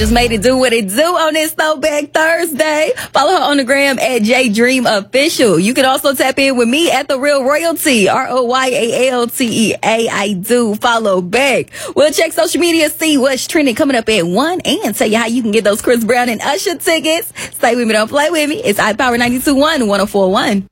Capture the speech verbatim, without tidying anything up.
just made it do what it do on this Throwback Thursday. Follow her on the gram at J Dream Official. You can also tap in with me at The Real Royalty, R O Y A L T E A. I do follow back. We'll check social media, see what's trending coming up at one, and tell you how you can get those Chris Brown and Usher tickets. Stay with me, don't play with me. It's iPower ninety-two point one, one oh four point one.